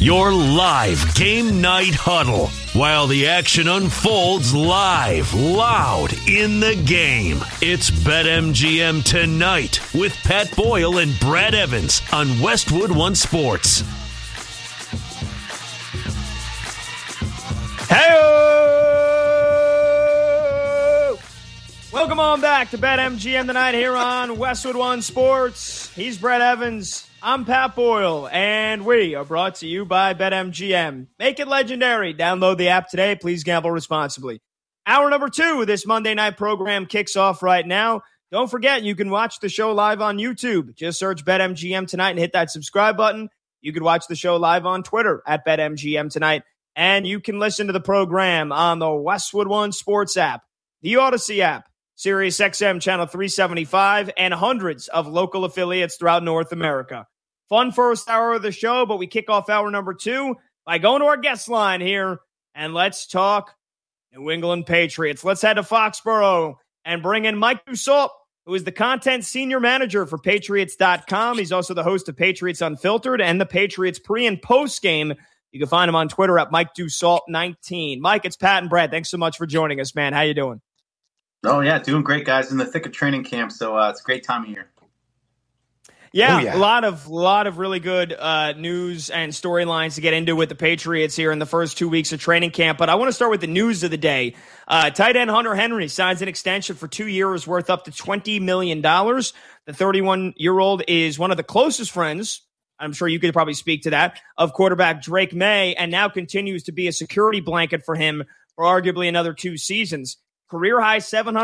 Your live game night huddle while the action unfolds live, loud in the game. It's BetMGM Tonight with Pat Boyle and Brad Evans on Westwood One Sports. Hey! Welcome on back to BetMGM Tonight here on Westwood One Sports. He's Brad Evans. I'm Pat Boyle, and we are brought to you by BetMGM. Make it legendary. Download the app today. Please gamble responsibly. Hour number 2 of this Monday night program kicks off right now. Don't forget, you can watch the show live on YouTube. Just search BetMGM Tonight and hit that subscribe button. You can watch the show live on Twitter at BetMGM Tonight. And you can listen to the program on the Westwood One Sports app, the Odyssey app, Sirius XM Channel 375, and hundreds of local affiliates throughout North America. Fun first hour of the show, but we kick off hour number 2 by going to our guest line here, and let's talk New England Patriots. Let's head to Foxborough and bring in Mike Dussault, who is the content senior manager for Patriots.com. He's also the host of Patriots Unfiltered and the Patriots pre- and post-game. You can find him on Twitter at Mike Dussault19. Mike, it's Pat and Brad. Thanks so much for joining us, man. How you doing? Oh, yeah, doing great, guys. In the thick of training camp, so it's a great time of year. Yeah, a lot of really good news and storylines to get into with the Patriots here in the first 2 weeks of training camp. But I want to start with the news of the day. Tight end Hunter Henry signs an extension for 2 years worth up to $20 million. The 31-year-old is one of the closest friends, I'm sure you could probably speak to that, of quarterback Drake May, and now continues to be a security blanket for him for arguably another 2 seasons. Career high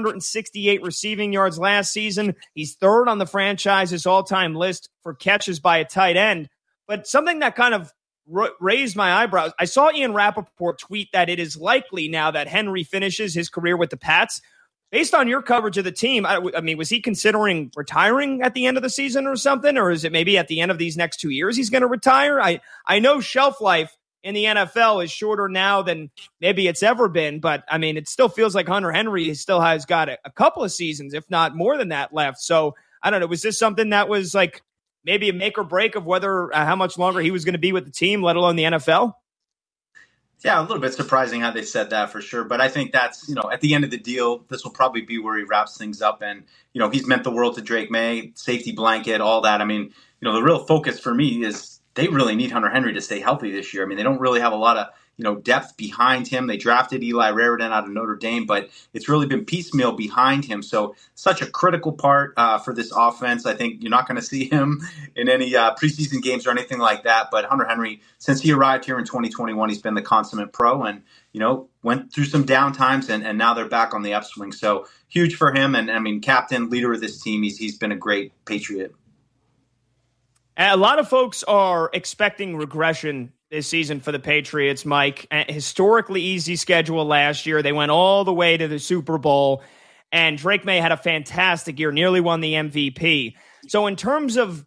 768 receiving yards last season. He's third on the franchise's all-time list for catches by a tight end. But something that kind of raised my eyebrows, I saw Ian Rappaport tweet that it is likely now that Henry finishes his career with the Pats. Based on your coverage of the team, I mean, was he considering retiring at the end of the season or something? Or is it maybe at the end of these next 2 years he's going to retire? I know shelf life in the NFL is shorter now than maybe it's ever been, but I mean, it still feels like Hunter Henry still has got a couple of seasons, if not more than that left. So I don't know. Was this something that was like maybe a make or break of whether how much longer he was going to be with the team, let alone the NFL? Yeah, a little bit surprising how they said that for sure. But I think that's, at the end of the deal, this will probably be where he wraps things up. And, he's meant the world to Drake May, safety blanket, all that. I mean, the real focus for me is they really need Hunter Henry to stay healthy this year. I mean, they don't really have a lot of, depth behind him. They drafted Eli Raridan out of Notre Dame, but it's really been piecemeal behind him. So such a critical part for this offense. I think you're not going to see him in any preseason games or anything like that. But Hunter Henry, since he arrived here in 2021, he's been the consummate pro and, went through some down times and now they're back on the upswing. So huge for him. And I mean, captain, leader of this team. He's been a great Patriot. A lot of folks are expecting regression this season for the Patriots, Mike. A historically easy schedule last year. They went all the way to the Super Bowl, and Drake May had a fantastic year, nearly won the MVP. So in terms of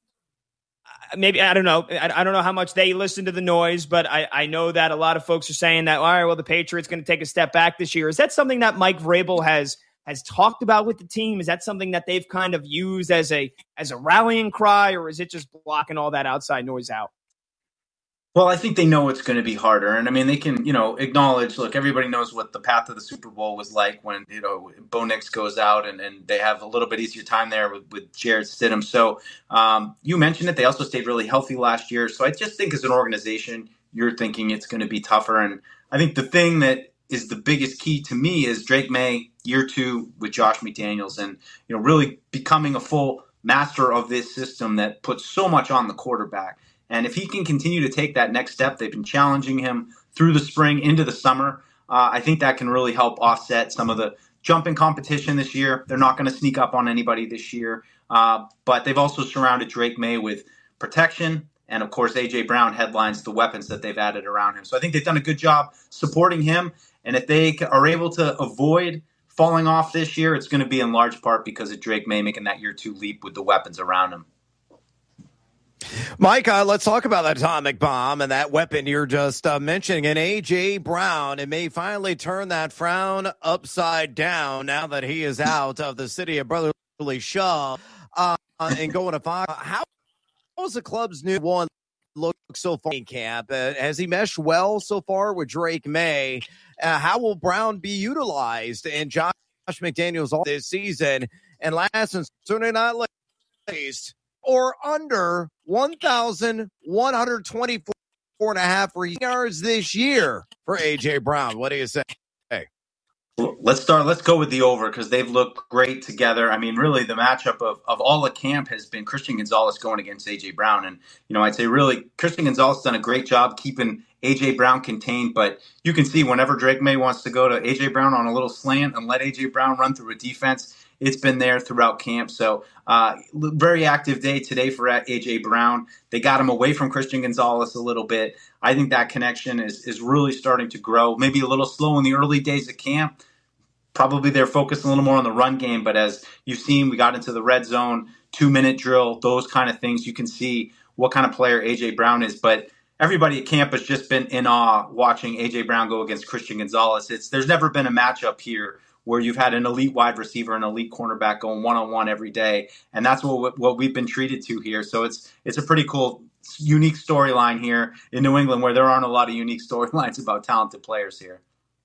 maybe, I don't know how much they listen to the noise, but I know that a lot of folks are saying that, all right, well, the Patriots going to take a step back this year. Is that something that Mike Vrabel has talked about with the team? Is that something that they've kind of used as a rallying cry, or is it just blocking all that outside noise out? Well, I think they know it's going to be harder. And I mean, they can, acknowledge, look, everybody knows what the path of the Super Bowl was like when, Bo Nix goes out and they have a little bit easier time there with Jarrett Stidham. So you mentioned it. They also stayed really healthy last year. So I just think as an organization, you're thinking it's going to be tougher. And I think the thing that is the biggest key to me is Drake May, year 2 with Josh McDaniels, and really becoming a full master of this system that puts so much on the quarterback. And if he can continue to take that next step, they've been challenging him through the spring into the summer. I think that can really help offset some of the jumping competition this year. They're not going to sneak up on anybody this year, but they've also surrounded Drake May with protection. And, of course, A.J. Brown headlines the weapons that they've added around him. So I think they've done a good job supporting him. And if they are able to avoid falling off this year, it's going to be in large part because of Drake May making that year 2 leap with the weapons around him. Mike, let's talk about that atomic bomb and that weapon you're just mentioning. And A.J. Brown, it may finally turn that frown upside down now that he is out of the city of brotherly shove and going to Fox. How was the club's new one look so far in camp? Has he meshed well so far with Drake May? How will Brown be utilized and Josh McDaniels all this season? And last and certainly not least, or under 1,124.5 yards this year for A.J. Brown. What do you say? Let's go with the over because they've looked great together. I mean, really, the matchup of all of camp has been Christian Gonzalez going against A.J. Brown. And, I'd say really Christian Gonzalez has done a great job keeping A.J. Brown contained. But you can see whenever Drake May wants to go to A.J. Brown on a little slant and let A.J. Brown run through a defense, it's been there throughout camp. So very active day today for A.J. Brown. They got him away from Christian Gonzalez a little bit. I think that connection is really starting to grow. Maybe a little slow in the early days of camp. Probably they're focused a little more on the run game. But as you've seen, we got into the red zone, 2-minute drill, those kind of things. You can see what kind of player A.J. Brown is. But everybody at camp has just been in awe watching A.J. Brown go against Christian Gonzalez. There's never been a matchup here where you've had an elite wide receiver and elite cornerback going one-on-one every day. And that's what we've been treated to here. So it's a pretty cool, unique storyline here in New England where there aren't a lot of unique storylines about talented players here.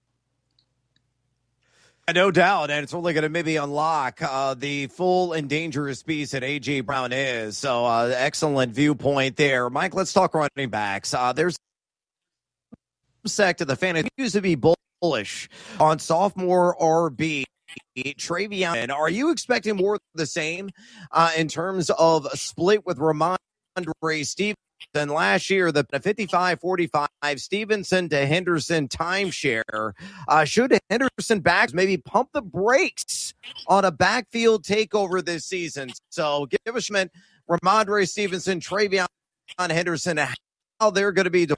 No doubt, and it's only going to maybe unlock the full and dangerous beast that A.J. Brown is. So excellent viewpoint there. Mike, let's talk running backs. There's a sect of the fan who used to be bullish on sophomore RB Travion. Are you expecting more of the same in terms of a split with Ramondre Stevenson? Last year, the 55-45 Stevenson to Henderson timeshare. Should Henderson backs maybe pump the brakes on a backfield takeover this season? So give us a minute, Ramondre Stevenson, Travion Henderson, how they're going to be.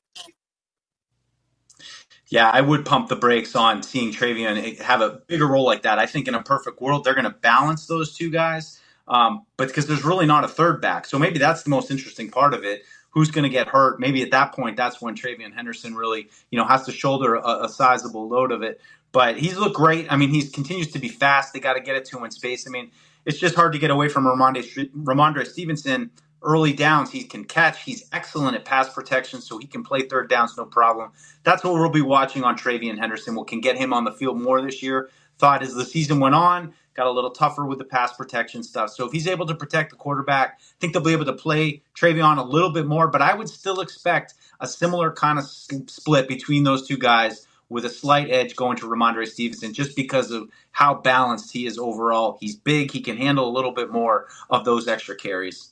Yeah, I would pump the brakes on seeing Travion have a bigger role like that. I think in a perfect world, they're going to balance those two guys. But because there's really not a third back. So maybe that's the most interesting part of it. Who's going to get hurt? Maybe at that point, that's when Travion Henderson really, has to shoulder a sizable load of it. But he's looked great. I mean, he continues to be fast. They got to get it to him in space. I mean, it's just hard to get away from Ramondre Stevenson. Early downs, he can catch. He's excellent at pass protection, so he can play third downs, no problem. That's what we'll be watching on Travion Henderson. We can get him on the field more this year. Thought as the season went on, got a little tougher with the pass protection stuff. So if he's able to protect the quarterback, I think they'll be able to play Travion a little bit more. But I would still expect a similar kind of split between those two guys with a slight edge going to Ramondre Stevenson just because of how balanced he is overall. He's big. He can handle a little bit more of those extra carries.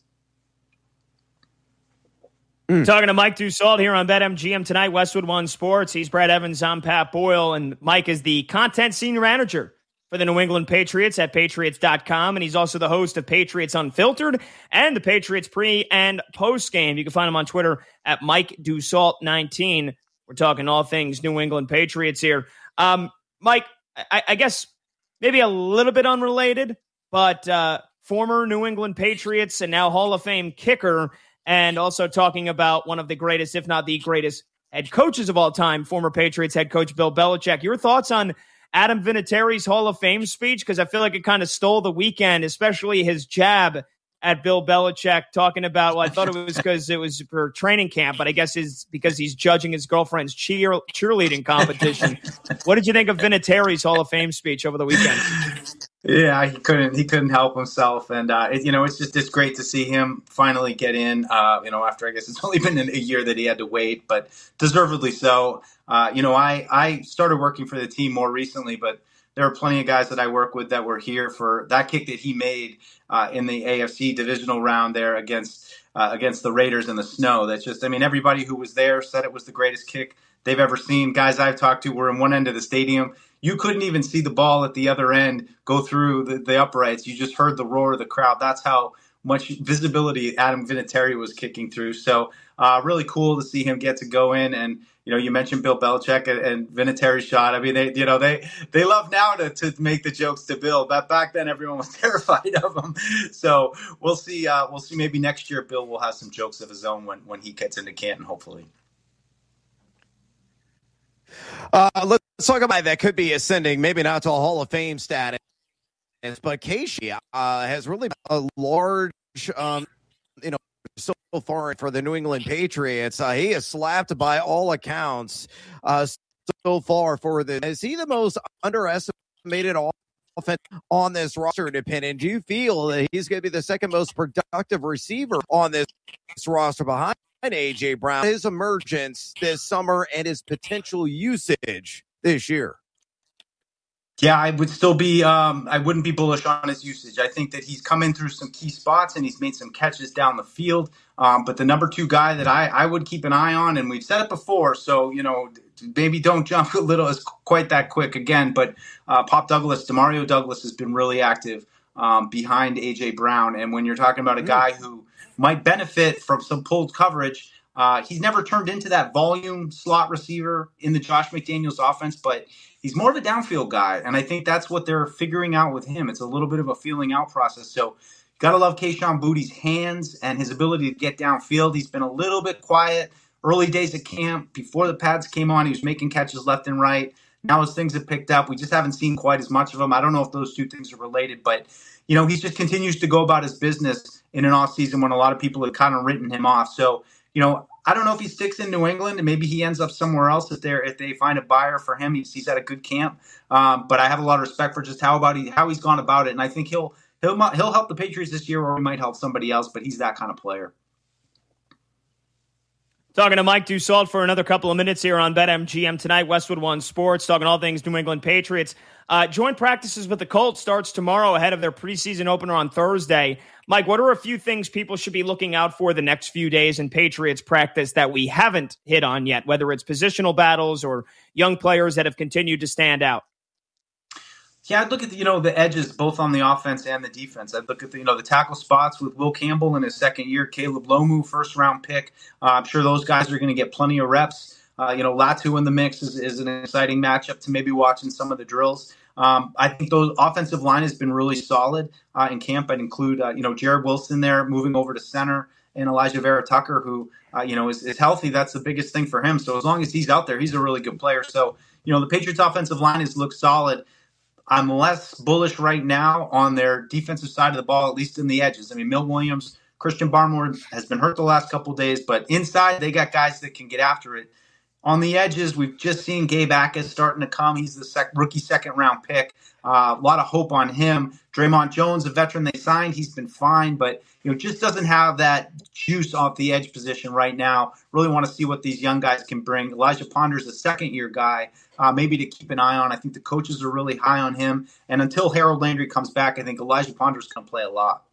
Talking to Mike Dussault here on BetMGM tonight, Westwood One Sports. He's Brad Evans, I'm Pat Boyle, and Mike is the content senior manager for the New England Patriots at Patriots.com, and he's also the host of Patriots Unfiltered and the Patriots pre- and post-game. You can find him on Twitter at Mike Dussault19. We're talking all things New England Patriots here. Mike, I guess maybe a little bit unrelated, but former New England Patriots and now Hall of Fame kicker, and also talking about one of the greatest, if not the greatest, head coaches of all time, former Patriots head coach Bill Belichick. Your thoughts on Adam Vinatieri's Hall of Fame speech? Because I feel like it kind of stole the weekend, especially his jab at Bill Belichick, talking about, well, I thought it was because it was for training camp, but I guess it's because he's judging his girlfriend's cheerleading competition. What did you think of Vinatieri's Hall of Fame speech over the weekend? Yeah, he couldn't help himself, and it's great to see him finally get in. After I guess it's only been a year that he had to wait, but deservedly so. I started working for the team more recently, but there are plenty of guys that I work with that were here for that kick that he made in the AFC divisional round there against the Raiders in the snow. That's just, everybody who was there said it was the greatest kick they've ever seen. Guys I've talked to were in one end of the stadium. You couldn't even see the ball at the other end go through the uprights. You just heard the roar of the crowd. That's how much visibility Adam Vinatieri was kicking through. So really cool to see him get to go in. And, you mentioned Bill Belichick and Vinatieri's shot. They love now to make the jokes to Bill, but back then everyone was terrified of him. So we'll see maybe next year Bill will have some jokes of his own when he gets into Canton, hopefully. Let's talk about that could be ascending, maybe not to a Hall of Fame status, but Casey has really a large, so far for the New England Patriots. He is slapped by all accounts so far for the. Is he the most underestimated offense on this roster, in opinion? Do you feel that he's going to be the second most productive receiver on this roster behind A.J. Brown? His emergence this summer and his potential usage this year. Yeah, I would still be, I wouldn't be bullish on his usage. I think that he's come in through some key spots and he's made some catches down the field. But the number 2 guy that I would keep an eye on, and we've said it before, so, maybe don't jump a little as quite that quick again. But Pop Douglas, Demario Douglas has been really active behind A.J. Brown. And when you're talking about a guy who might benefit from some pulled coverage, he's never turned into that volume slot receiver in the Josh McDaniels offense, but he's more of a downfield guy, and I think that's what they're figuring out with him. It's a little bit of a feeling out process. So you got to love Kayshon Boutte's hands and his ability to get downfield. He's been a little bit quiet early days at camp. Before the pads came on, he was making catches left and right. Now as things have picked up, we just haven't seen quite as much of him. I don't know if those two things are related, but he just continues to go about his business in an offseason when a lot of people have kind of written him off. So, I don't know if he sticks in New England and maybe he ends up somewhere else if they find a buyer for him. He's at a good camp, but I have a lot of respect for just how he's gone about it, and I think he'll help the Patriots this year, or he might help somebody else. But he's that kind of player. Talking to Mike Dussault for another couple of minutes here on BetMGM tonight. Westwood One Sports, talking all things New England Patriots. Joint practices with the Colts starts tomorrow ahead of their preseason opener on Thursday. Mike, what are a few things people should be looking out for the next few days in Patriots practice that we haven't hit on yet, whether it's positional battles or young players that have continued to stand out? Yeah, I'd look at the edges both on the offense and the defense. I'd look at the tackle spots with Will Campbell in his second year, Caleb Lomu, first-round pick. I'm sure those guys are going to get plenty of reps. Latu in the mix is an exciting matchup to maybe watch in some of the drills. I think those offensive line has been really solid in camp. I'd include, Jared Wilson there moving over to center, and Elijah Vera Tucker, who, is healthy. That's the biggest thing for him. So as long as he's out there, he's a really good player. So, the Patriots offensive line has looked solid. I'm less bullish right now on their defensive side of the ball, at least in the edges. I mean, Milt Williams, Christian Barmore has been hurt the last couple of days, but inside they got guys that can get after it. On the edges, we've just seen Gabe Akers starting to come. He's the rookie second-round pick. A lot of hope on him. Draymond Jones, a veteran they signed, he's been fine, but just doesn't have that juice off the edge position right now. Really want to see what these young guys can bring. Elijah Ponder's a second-year guy, maybe to keep an eye on. I think the coaches are really high on him. And until Harold Landry comes back, I think Elijah Ponder's going to play a lot.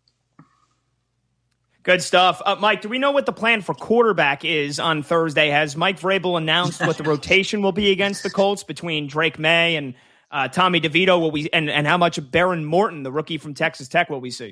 Good stuff. Mike, do we know what the plan for quarterback is on Thursday? Has Mike Vrabel announced what the rotation will be against the Colts between Drake May and Tommy DeVito? And how much of Baron Morton, the rookie from Texas Tech, will we see?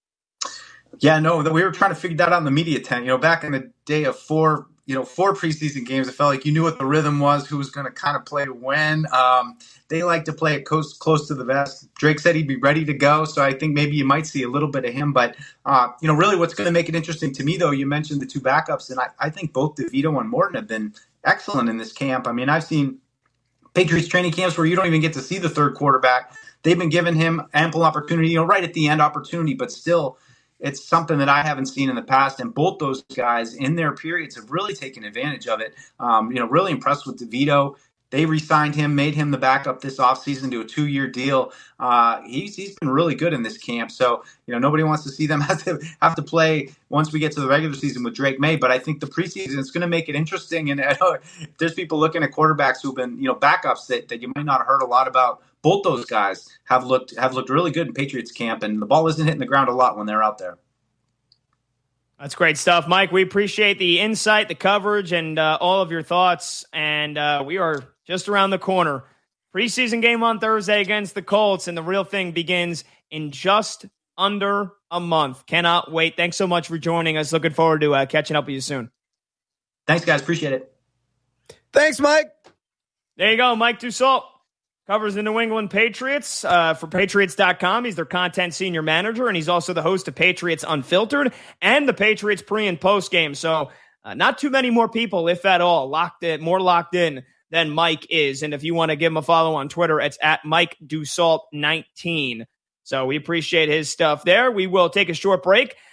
Yeah, no, we were trying to figure that out in the media tent. Back in the day of four preseason games, it felt like you knew what the rhythm was, who was going to kind of play when. They like to play it close to the vest. Drake said he'd be ready to go, so I think maybe you might see a little bit of him. But, really what's going to make it interesting to me, though, you mentioned the two backups, and I think both DeVito and Morton have been excellent in this camp. I mean, I've seen Patriots training camps where you don't even get to see the third quarterback. They've been giving him ample opportunity, right at the end opportunity, but still it's something that I haven't seen in the past. And both those guys in their periods have really taken advantage of it. Really impressed with DeVito. They re-signed him, made him the backup this offseason to a 2-year deal. He's been really good in this camp. So, nobody wants to see them have to play once we get to the regular season with Drake May. But I think the preseason is going to make it interesting. And there's people looking at quarterbacks who've been, backups that you might not have heard a lot about. Both those guys have looked really good in Patriots camp, and the ball isn't hitting the ground a lot when they're out there. That's great stuff, Mike. We appreciate the insight, the coverage, and all of your thoughts. And we are just around the corner. Preseason game on Thursday against the Colts, and the real thing begins in just under a month. Cannot wait. Thanks so much for joining us. Looking forward to catching up with you soon. Thanks, guys. Appreciate it. Thanks, Mike. There you go, Mike Dussault. Covers the New England Patriots for Patriots.com. He's their content senior manager, and he's also the host of Patriots Unfiltered and the Patriots pre- and post-game. So not too many more people, if at all, more locked in than Mike is. And if you want to give him a follow on Twitter, it's at Mike Dussault 19. So we appreciate his stuff there. We will take a short break.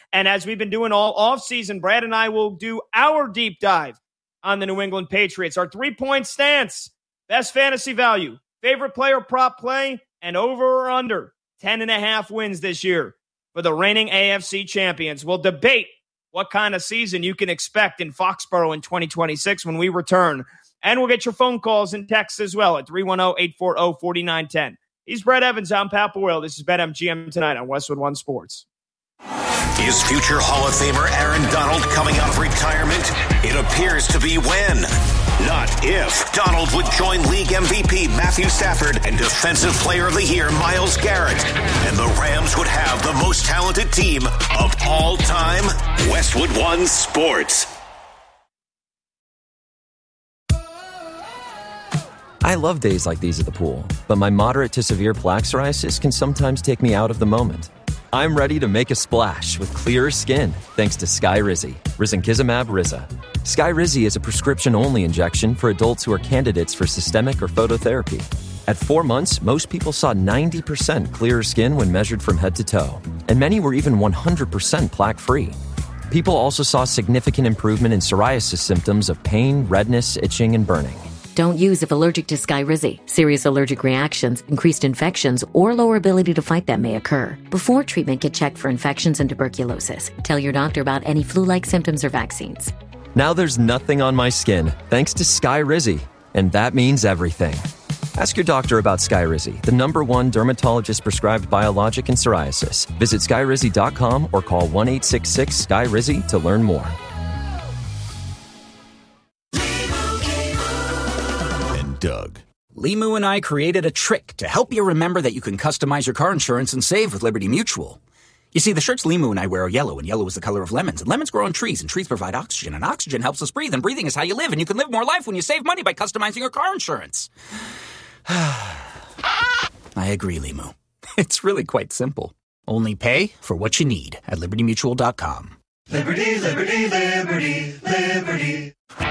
And as we've been doing all offseason, Brad and I will do our deep dive on the New England Patriots. Our 3-point stance, best fantasy value, favorite player prop play, and over or under 10.5 wins this year for the reigning AFC champions. We'll debate what kind of season you can expect in Foxborough in 2026 when we return. And we'll get your phone calls and texts as well at 310-840-4910. He's Brett Evans. I'm Pat Boyle. This is BetMGM tonight on Westwood One Sports. Is future Hall of Famer Aaron Donald coming out of retirement? It appears to be when, not if. Donald would join league MVP Matthew Stafford and Defensive Player of the Year Myles Garrett. And the Rams would have the most talented team of all time. Westwood One Sports. I love days like these at the pool, but my moderate to severe plaque psoriasis can sometimes take me out of the moment. I'm ready to make a splash with clearer skin thanks to Skyrizi, risankizumab Riza. Skyrizi is a prescription-only injection for adults who are candidates for systemic or phototherapy. At 4 months, most people saw 90% clearer skin when measured from head to toe, and many were even 100% plaque-free. People also saw significant improvement in psoriasis symptoms of pain, redness, itching, and burning. Don't use if allergic to Skyrizi. Serious allergic reactions, increased infections, or lower ability to fight them may occur. Before treatment, get checked for infections and tuberculosis. Tell your doctor about any flu-like symptoms or vaccines. Now there's nothing on my skin thanks to Skyrizi, and that means everything. Ask your doctor about Skyrizi, the #1 dermatologist-prescribed biologic in psoriasis. Visit Skyrizi.com or call 1-866-SKYRIZI to learn more. Doug. Limu and I created a trick to help you remember that you can customize your car insurance and save with Liberty Mutual. You see, the shirts Limu and I wear are yellow, and yellow is the color of lemons. And lemons grow on trees, and trees provide oxygen. And oxygen helps us breathe, and breathing is how you live. And you can live more life when you save money by customizing your car insurance. I agree, Limu. It's really quite simple. Only pay for what you need at LibertyMutual.com. Liberty, liberty, liberty, liberty.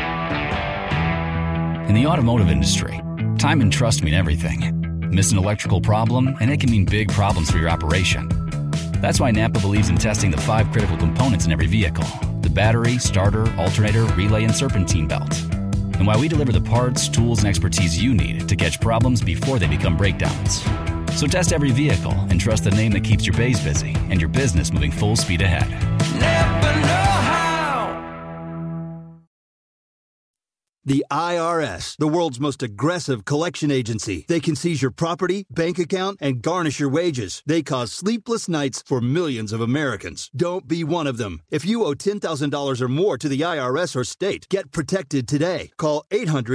In the automotive industry, time and trust mean everything. Miss an electrical problem, and it can mean big problems for your operation. That's why Napa believes in testing the 5 critical components in every vehicle: the battery, starter, alternator, relay, and serpentine belt. And why we deliver the parts, tools, and expertise you need to catch problems before they become breakdowns. So test every vehicle and trust the name that keeps your bays busy and your business moving full speed ahead. Never know how. The IRS, the world's most aggressive collection agency. They can seize your property, bank account, and garnish your wages. They cause sleepless nights for millions of Americans. Don't be one of them. If you owe $10,000 or more to the IRS or state, get protected today. Call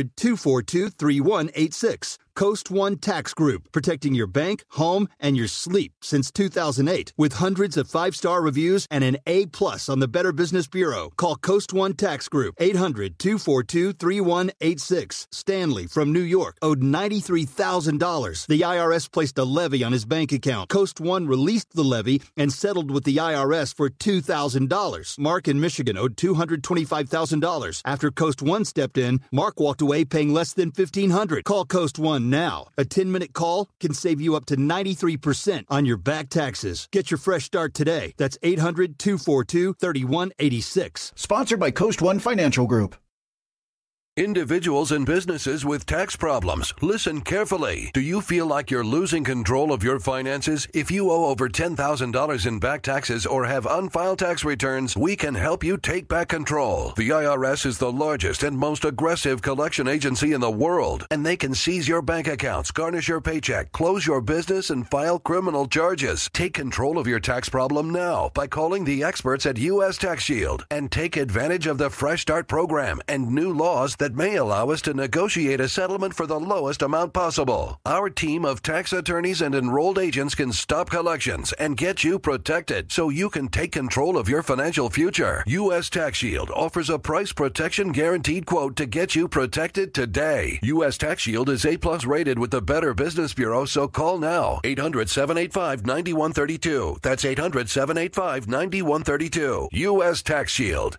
800-242-3186. Coast One Tax Group, protecting your bank, home, and your sleep since 2008. With hundreds of 5-star reviews and an A+ on the Better Business Bureau. Call Coast One Tax Group, 800-242-3186. Stanley from New York owed $93,000. The IRS placed a levy on his bank account. Coast One released the levy and settled with the IRS for $2,000. Mark in Michigan owed $225,000. After Coast One stepped in, Mark walked away paying less than $1,500. Call Coast One now. A 10-minute call can save you up to 93% on your back taxes. Get your fresh start today. That's 800-242-3186. Sponsored by Coast One Financial Group. Individuals and businesses with tax problems, listen carefully. Do you feel like you're losing control of your finances? If you owe over $10,000 in back taxes or have unfiled tax returns, we can help you take back control. The IRS is the largest and most aggressive collection agency in the world, and they can seize your bank accounts, garnish your paycheck, close your business, and file criminal charges. Take control of your tax problem now by calling the experts at U.S. Tax Shield and take advantage of the Fresh Start program and new laws that may allow us to negotiate a settlement for the lowest amount possible. Our team of tax attorneys and enrolled agents can stop collections and get you protected so you can take control of your financial future. U.S. Tax Shield offers a price protection guaranteed quote to get you protected today. U.S. Tax Shield is A+ rated with the Better Business Bureau, so call now. 800-785-9132. That's 800-785-9132. U.S. Tax Shield.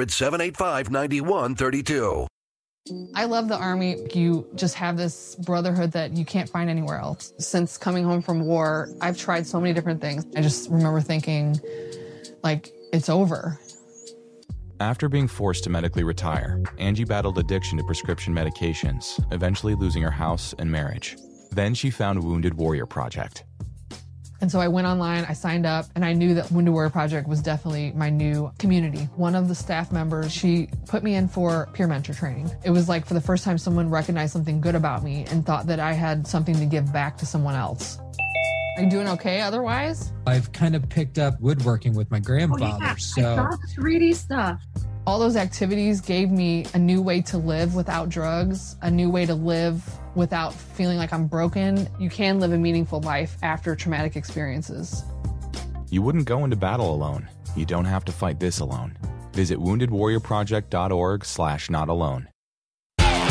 800-785-9132. I love the Army. You just have this brotherhood that you can't find anywhere else. Since coming home from war, I've tried so many different things. I just remember thinking, like, it's over. After being forced to medically retire, Angie battled addiction to prescription medications, eventually losing her house and marriage. Then she found Wounded Warrior Project. And so I went online, I signed up, and I knew that Wounded Warrior Project was definitely my new community. One of the staff members, she put me in for peer mentor training. It was like for the first time someone recognized something good about me and thought that I had something to give back to someone else. Are you doing okay otherwise? I've kind of picked up woodworking with my grandfather, I saw the 3D stuff. All those activities gave me a new way to live without drugs, a new way to live without feeling like I'm broken. You can live a meaningful life after traumatic experiences. You wouldn't go into battle alone. You don't have to fight this alone. Visit woundedwarriorproject.org/notalone.